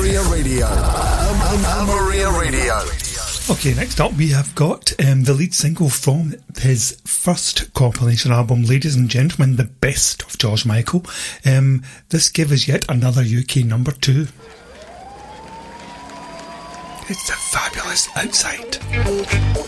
Maria Radio. Maria Radio. Okay, next up we have got the lead single from his first compilation album, Ladies and Gentlemen, The Best of George Michael. This gave us yet another UK number 2. It's a fabulous Outside.